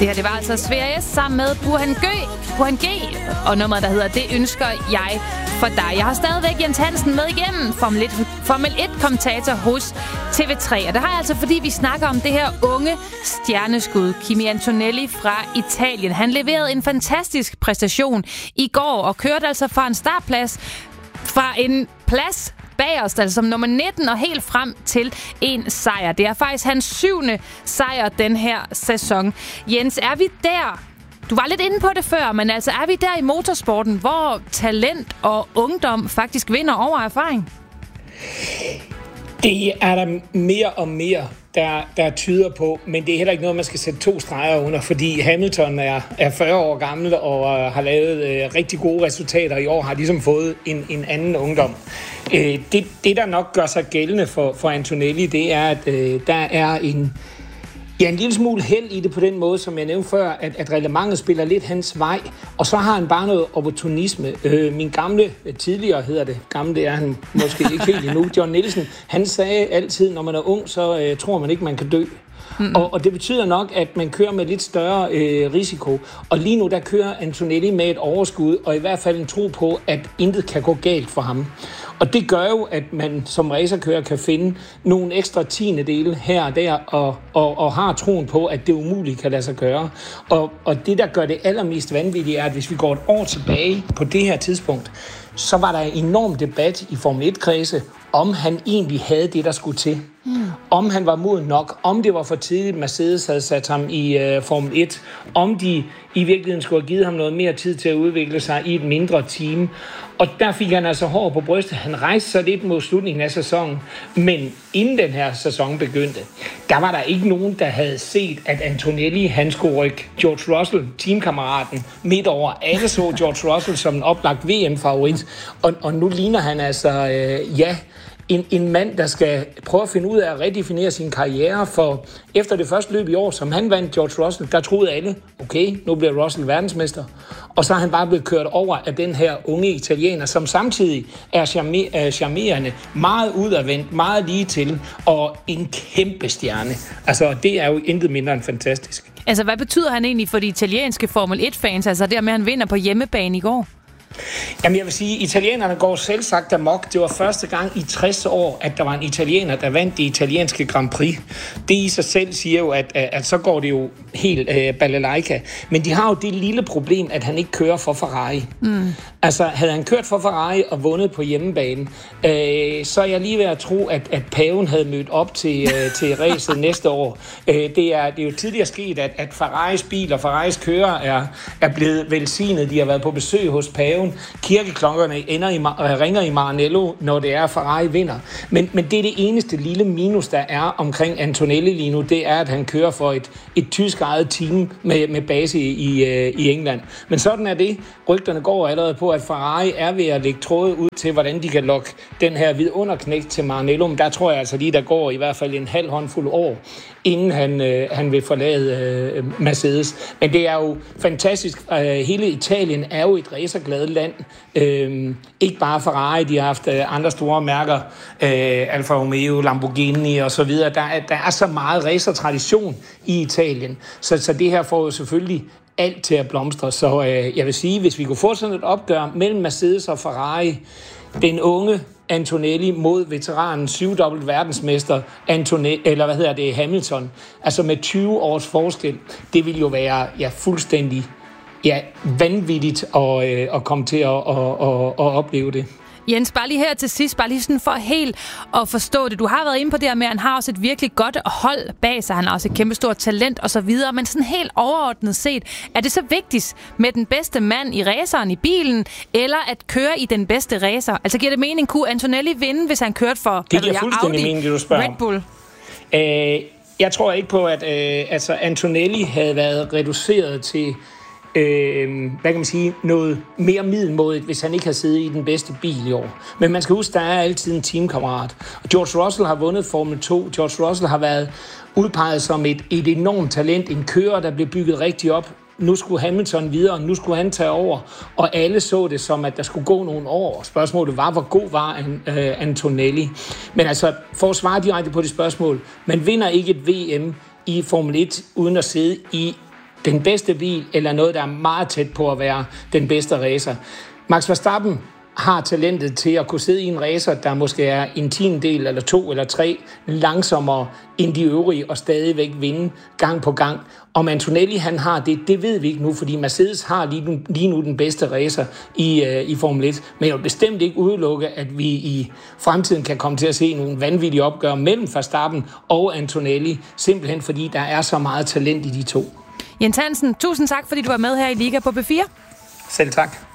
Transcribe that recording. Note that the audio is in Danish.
Det her, det var altså Sverige sammen med Burhan G. Og nummeret, der hedder Det ønsker jeg for dig. Jeg har stadigvæk Jens Hansen med igennem, Formel 1-kommentator hos TV3. Og det har jeg altså, fordi vi snakker om det her unge stjerneskud, Kimi Antonelli fra Italien. Han leverede en fantastisk præstation i går og kørte altså fra en startplads, fra en plads bagerst, altså som nummer 19 og helt frem til en sejr. Det er faktisk hans 7. sejr den her sæson. Jens, er vi der? Du var lidt inde på det før, men altså er vi der i motorsporten, hvor talent og ungdom faktisk vinder over erfaring? Det er der mere og mere, der tyder på, men det er heller ikke noget, man skal sætte 2 streger under, fordi Hamilton er 40 år gammel og har lavet rigtig gode resultater i år, har ligesom fået en anden ungdom. Det, der nok gør sig gældende for Antonelli, det er, at der er en lille smule held i det på den måde, som jeg nævnte før, at reglementet spiller lidt hans vej, og så har han bare noget opportunisme. Min gamle, tidligere hedder det, gamle er han måske ikke helt endnu, John Nielsen, han sagde altid, når man er ung, så tror man ikke, man kan dø. Og det betyder nok, at man kører med lidt større risiko. Og lige nu, der kører Antonelli med et overskud, og i hvert fald en tro på, at intet kan gå galt for ham. Og det gør jo, at man som racerkører kan finde nogle ekstra tiendedele her og der, og har troen på, at det umuligt kan lade sig gøre. Og det, der gør det allermest vanvittige, er, at hvis vi går et år tilbage på det her tidspunkt, så var der en enorm debat i Formel 1-kredse, om han egentlig havde det, der skulle til. Om han var moden nok, om det var for tidligt, Mercedes havde sat ham i Formel 1, om de i virkeligheden skulle have givet ham noget mere tid til at udvikle sig i et mindre team. Og der fik han altså hår på brystet. Han rejste sig lidt mod slutningen af sæsonen, men inden den her sæson begyndte, der var der ikke nogen, der havde set, at Antonelli, han skulle rykke George Russell, teamkammeraten, midt over. Alle så George Russell som en oplagt VM-favorit, og nu ligner han altså, en mand, der skal prøve at finde ud af at redefinere sin karriere, for efter det første løb i år, som han vandt George Russell, der troede alle, okay, nu bliver Russell verdensmester. Og så er han bare blevet kørt over af den her unge italiener, som samtidig er charmerende, meget udadvendt, meget lige til, og en kæmpe stjerne. Altså, det er jo intet mindre end fantastisk. Altså, hvad betyder han egentlig for de italienske Formel 1-fans, altså dermed han vinder på hjemmebane i går? Jamen, jeg vil sige, at italienerne går selvsagt amok. Det var første gang i 60 år, at der var en italiener, der vandt det italienske Grand Prix. Det i sig selv siger jo, at så går det jo helt balalaika. Men de har jo det lille problem, at han ikke kører for Ferrari. Altså, havde han kørt for Ferrari og vundet på hjemmebane, så er jeg lige ved at tro, at paven havde mødt op til racet næste år. Det er jo tidligere sket, at Ferraris bil og Ferraris kører er blevet velsignet. De har været på besøg hos paven. Kirkeklokkerne ringer i Maranello, når det er, Ferrari vinder. Men det er det eneste lille minus, der er omkring Antonelli lige nu, det er, at han kører for et tysk eget team med base i England. Men sådan er det. Rygterne går allerede på, at Ferrari er ved at lægge tråde ud til, hvordan de kan lokke den her vidunderknægt til Maranello. Men der tror jeg altså lige, der går i hvert fald en halv håndfuld år, inden han vil forlade Mercedes. Men det er jo fantastisk. Hele Italien er jo et racerglad land. Ikke bare Ferrari, de har haft andre store mærker, Alfa Romeo, Lamborghini og så videre. Der er så meget racertradition i Italien, så det her får jo selvfølgelig alt til at blomstre. Så jeg vil sige, hvis vi kunne få sådan et opgør mellem Mercedes og Ferrari, den unge Antonelli mod veteranen 7-dobbelt verdensmester Hamilton, altså med 20 års forskel, det vil jo være fuldstændig vanvittigt at komme til at opleve det. Jens, bare lige her til sidst, bare lige sådan for helt at forstå det. Du har været inde på det her med, at han har også et virkelig godt hold bag sig. Han har også et kæmpe stort talent og så videre. Men sådan helt overordnet set, er det så vigtigt med den bedste mand i raceren i bilen, eller at køre i den bedste racer? Altså giver det mening, kunne Antonelli vinde, hvis han kørte for det giver fuldstændig mening, det du spørger Red Bull? Jeg tror ikke på, at Antonelli havde været reduceret til hvad kan man sige, noget mere middelmådigt, hvis han ikke har siddet i den bedste bil i år. Men man skal huske, der er altid en teamkammerat. Og George Russell har vundet Formel 2. George Russell har været udpeget som et enormt talent. En kører, der blev bygget rigtig op. Nu skulle Hamilton videre, nu skulle han tage over. Og alle så det som, at der skulle gå nogle år. Spørgsmålet var, hvor god var Antonelli. Men altså, for at svare direkte på det spørgsmål, man vinder ikke et VM i Formel 1 uden at sidde i den bedste bil, eller noget, der er meget tæt på at være den bedste racer. Max Verstappen har talentet til at kunne sidde i en racer, der måske er en 10. eller 2 eller 3 langsommere end de øvrige, og stadigvæk vinde gang på gang. Om Antonelli han har det ved vi ikke nu, fordi Mercedes har lige nu den bedste racer i Formel 1. Men jeg vil bestemt ikke udelukke, at vi i fremtiden kan komme til at se nogle vanvittige opgør mellem Verstappen og Antonelli, simpelthen fordi der er så meget talent i de to. Jens Hansen, tusind tak, fordi du var med her i Liga på B4. Selv tak.